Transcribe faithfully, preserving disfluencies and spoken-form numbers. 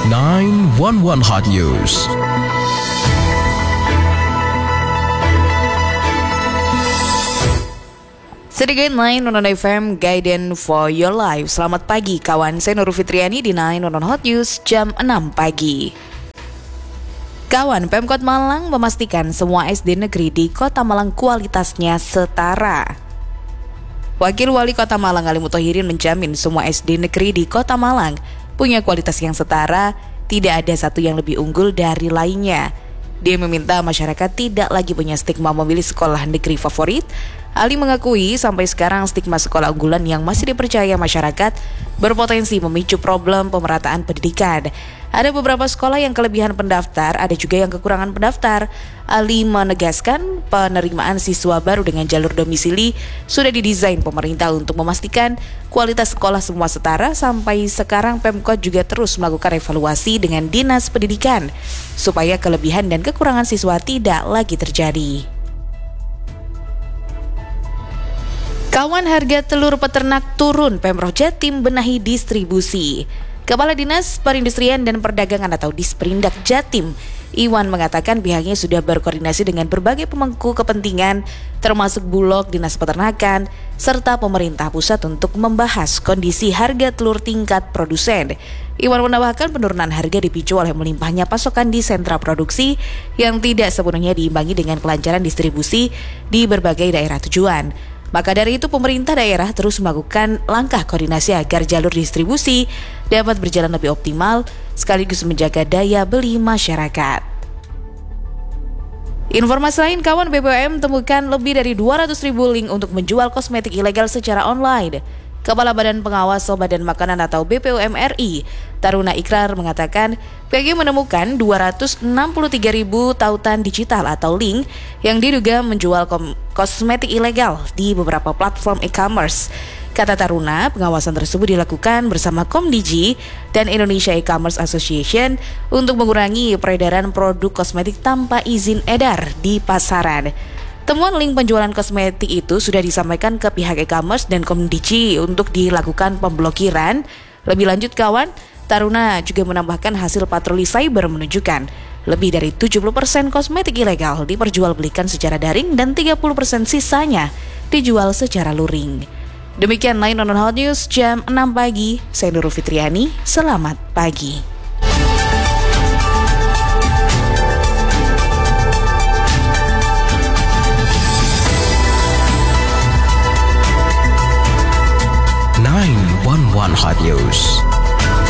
nine one one Hot News. Sedikit nine one one F M, Guidance for Your Life. Selamat pagi kawan, saya Nurul Fitriani di nine one one Hot News jam enam pagi. Kawan, Pemkot Malang memastikan semua S D negeri di Kota Malang kualitasnya setara. Wakil Wali Kota Malang Ali Muthahirin menjamin semua S D negeri di Kota Malang punya kualitas yang setara, tidak ada satu yang lebih unggul dari lainnya. Dia meminta masyarakat tidak lagi punya stigma memilih sekolah negeri favorit. Ali mengakui sampai sekarang stigma sekolah unggulan yang masih dipercaya masyarakat berpotensi memicu problem pemerataan pendidikan. Ada beberapa sekolah yang kelebihan pendaftar, ada juga yang kekurangan pendaftar. Ali menegaskan penerimaan siswa baru dengan jalur domisili sudah didesain pemerintah untuk memastikan kualitas sekolah semua setara. Sampai sekarang Pemkot juga terus melakukan evaluasi dengan Dinas Pendidikan supaya kelebihan dan kekurangan siswa tidak lagi terjadi. Kawan, harga telur peternak turun, Pemprov Jatim benahi distribusi. Kepala Dinas Perindustrian dan Perdagangan atau Disperindak Jatim, Iwan, mengatakan pihaknya sudah berkoordinasi dengan berbagai pemangku kepentingan termasuk Bulog, Dinas Peternakan, serta pemerintah pusat untuk membahas kondisi harga telur tingkat produsen. Iwan menambahkan penurunan harga dipicu oleh melimpahnya pasokan di sentra produksi yang tidak sepenuhnya diimbangi dengan kelancaran distribusi di berbagai daerah tujuan. Maka dari itu pemerintah daerah terus melakukan langkah koordinasi agar jalur distribusi dapat berjalan lebih optimal sekaligus menjaga daya beli masyarakat. Informasi lain kawan, B P O M temukan lebih dari dua ratus ribu link untuk menjual kosmetik ilegal secara online. Kepala Badan Pengawas Obat dan Makanan atau B P O M R I, Taruna Ikrar, mengatakan pihaknya menemukan dua ratus enam puluh tiga ribu tautan digital atau link yang diduga menjual kom- kosmetik ilegal di beberapa platform e-commerce. Kata Taruna, pengawasan tersebut dilakukan bersama Komdigi dan Indonesia E-Commerce Association untuk mengurangi peredaran produk kosmetik tanpa izin edar di pasaran. Temuan link penjualan kosmetik itu sudah disampaikan ke pihak e-commerce dan Komdigi untuk dilakukan pemblokiran. Lebih lanjut kawan, Taruna juga menambahkan hasil patroli cyber menunjukkan lebih dari tujuh puluh persen kosmetik ilegal diperjualbelikan secara daring dan tiga puluh persen sisanya dijual secara luring. Demikian nine one one Hot News jam enam pagi. Saya Nurul Fitriani, selamat pagi. nine one one Hot News.